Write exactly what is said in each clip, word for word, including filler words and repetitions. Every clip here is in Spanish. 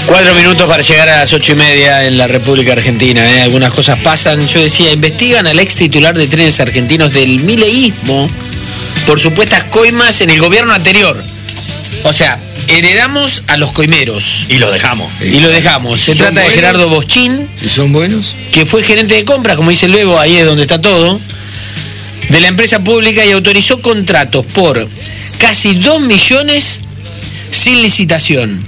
Cuatro minutos para llegar a las ocho y media en la República Argentina, ¿eh? Algunas cosas pasan. Yo decía, investigan al ex titular de Trenes Argentinos del mileísmo por supuestas coimas en el gobierno anterior. O sea, heredamos a los coimeros. Y lo dejamos. Y lo dejamos. Se trata de Gerardo Boschín. ¿Y son buenos? Que fue gerente de compra, como dice luego, ahí es donde está todo, de la empresa pública y autorizó contratos por casi dos millones sin licitación.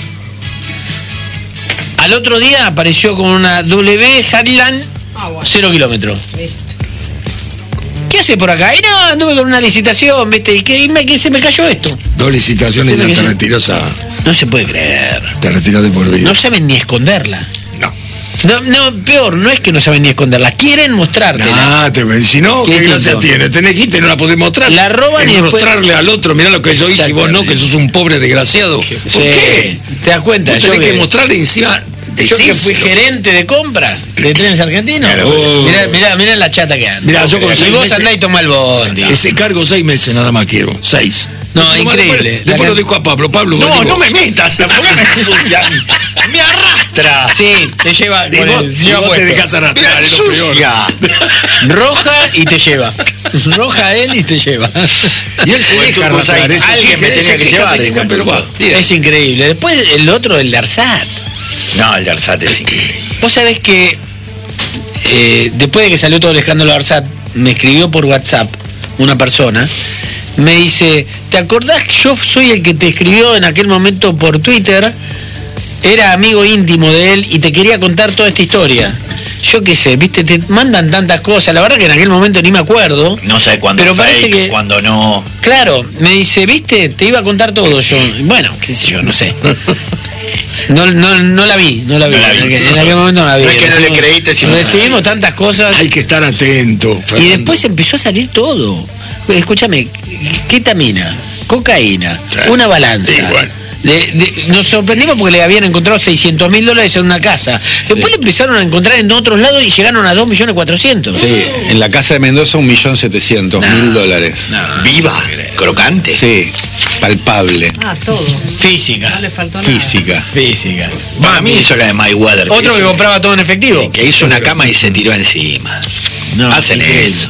Al otro día apareció con una W Harlan ah, bueno. cero kilómetros. Listo. ¿Qué hace por acá? Y no, anduve con una licitación, ¿viste? ¿Y qué, y me, qué se me cayó esto? Dos licitaciones y ya te retiró esa. No se puede creer. Te retiró de por vida. No saben ni esconderla. No. No, no, peor, no es que no saben ni esconderla, quieren mostrártela. Ah, te ven. Si no, ¿qué, ¿qué gracia tiene? Tenés que irte, no la podés mostrar. La roban y después... mostrarle al otro, mirá lo que yo hice y vos no, que sos un pobre desgraciado. ¿Por sí. qué? ¿Te das cuenta? Vos yo tenés que, que mostrarle encima... Yo que fui gerente de compra de Trenes Argentinos. Claro. Mirá, mirá, mirá la chata que anda. Mirá, yo con y seis vos meses, andá y tomá el bondi. Ese cargo seis meses nada más quiero. Seis. No, después, increíble. Después, después lo dejo a Pablo. Pablo, no, digo, no me metas. ¿Por qué me ensucian? Me arrastra. Sí, te lleva. Y vos, el, y vos te dejas arrastrar, es lo peor. Roja y te lleva. Roja él y te lleva. Y él se deja arrastrar. Alguien me tenía que llevar. Pero va, es increíble. Después el otro, el de Arsat. No, el de Arsat es increíble. Vos sabés que eh, después de que salió todo el escándalo de Arsat, me escribió por WhatsApp una persona, me dice, ¿te acordás que yo soy el que te escribió en aquel momento por Twitter? Era amigo íntimo de él y te quería contar toda esta historia. Yo qué sé, viste, te mandan tantas cosas, la verdad que en aquel momento ni me acuerdo. No sé cuándo pero fake, parece que cuando no. Claro, me dice, viste, te iba a contar todo yo. Bueno, qué sé yo, no sé. No, no, no la vi, no la vi. No la vi. En, aquel, en aquel momento no la vi. No es que recibimos, no le creíste, sino recibimos tantas cosas. Hay que estar atento, Fernando. Y después empezó a salir todo. Escúchame, ketamina, cocaína, sí. Una balanza. Sí, bueno. De, de, nos sorprendimos porque le habían encontrado seiscientos mil dólares en una casa. Después sí. Le empezaron a encontrar en otros lados y llegaron a dos millones cuatrocientos. Sí, en la casa de Mendoza un millón setecientos mil dólares. No, viva, crocante. Sí, palpable. Ah, todo. Física. No le faltó Física. nada. Física. Para mí eso era de Mayweather. Otro que, que compraba todo en efectivo. Sí, que hizo una cama y se tiró encima. No, hacen eso.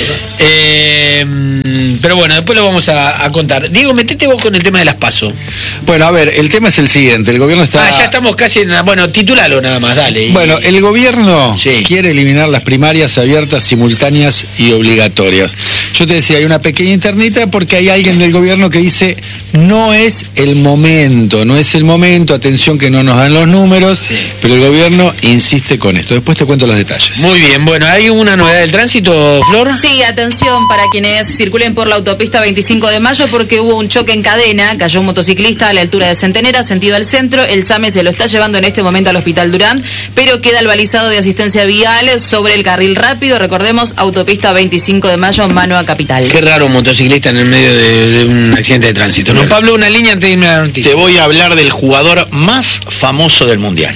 Eh, pero bueno, después lo vamos a, a contar. Diego, metete vos con el tema de las PASO. Bueno, a ver, el tema es el siguiente. El gobierno está... Ah, ya estamos casi en... Bueno, titulalo nada más, dale. Bueno, el gobierno sí. quiere eliminar las primarias abiertas, simultáneas y obligatorias. Yo te decía, hay una pequeña internita porque hay alguien del gobierno que dice no es el momento, no es el momento, atención que no nos dan los números, sí. Pero el gobierno insiste con esto. Después te cuento los detalles. Muy bien, bueno, ¿hay una novedad del tránsito, Flor? Sí, atención para quienes circulen por la autopista veinticinco de mayo porque hubo un choque en cadena, cayó un motociclista a la altura de Centenera, sentido al centro, el SAME se lo está llevando en este momento al Hospital Durán, pero queda el balizado de asistencia vial sobre el carril rápido, recordemos, autopista veinticinco de mayo, mano a Capital. Qué raro un motociclista en el medio de, de un accidente de tránsito, ¿no? Pablo, una línea antes de irme a la noticia. Te voy a hablar del jugador más famoso del Mundial.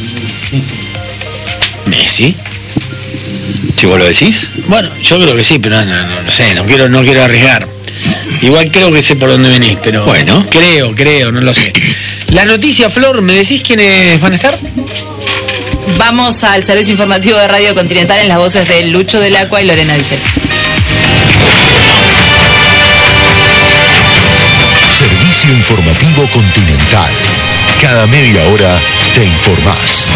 ¿Messi? ¿Si vos lo decís? Bueno, yo creo que sí, pero no, no, no sé, no quiero, no quiero arriesgar. Igual creo que sé por dónde venís, pero bueno, creo, creo, no lo sé. La noticia, Flor, ¿me decís quiénes van a estar? Vamos al servicio informativo de Radio Continental en las voces de Lucho del Acua y Lorena Díez. Servicio informativo Continental. Cada media hora te informás.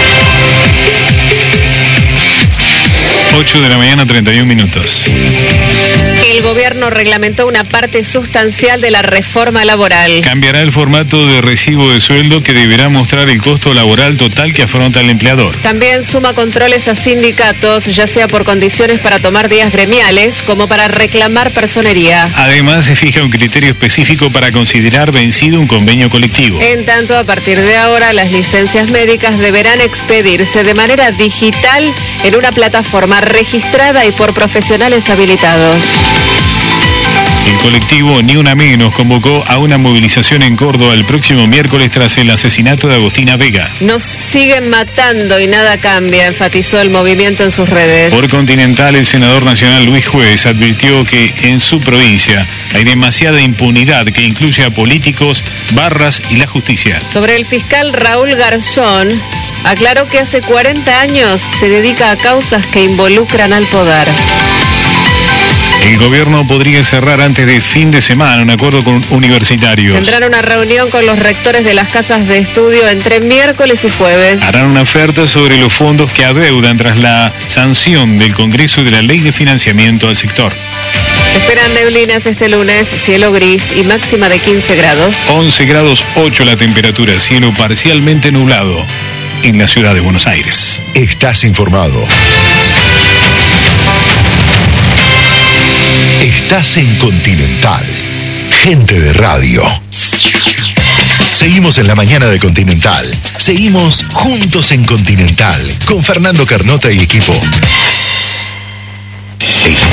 ocho de la mañana, treinta y un minutos. El gobierno reglamentó una parte sustancial de la reforma laboral. Cambiará el formato de recibo de sueldo que deberá mostrar el costo laboral total que afronta el empleador. También suma controles a sindicatos, ya sea por condiciones para tomar días gremiales como para reclamar personería. Además, se fija un criterio específico para considerar vencido un convenio colectivo. En tanto, a partir de ahora, las licencias médicas deberán expedirse de manera digital en una plataforma registrada y por profesionales habilitados. El colectivo Ni Una Menos convocó a una movilización en Córdoba el próximo miércoles tras el asesinato de Agostina Vega. Nos siguen matando y nada cambia, enfatizó el movimiento en sus redes. Por Continental, el senador nacional Luis Juez advirtió que en su provincia hay demasiada impunidad que incluye a políticos, barras y la justicia. Sobre el fiscal Raúl Garzón, aclaró que hace cuarenta años se dedica a causas que involucran al poder. El gobierno podría cerrar antes de fin de semana un acuerdo con universitarios. Tendrán una reunión con los rectores de las casas de estudio entre miércoles y jueves. Harán una oferta sobre los fondos que adeudan tras la sanción del Congreso de la Ley de Financiamiento al sector. Se esperan neblinas este lunes, cielo gris y máxima de quince grados. once grados ocho la temperatura, cielo parcialmente nublado en la ciudad de Buenos Aires. Estás informado. Estás en Continental. Gente de radio. Seguimos en la mañana de Continental. Seguimos juntos en Continental con Fernando Carnota y equipo.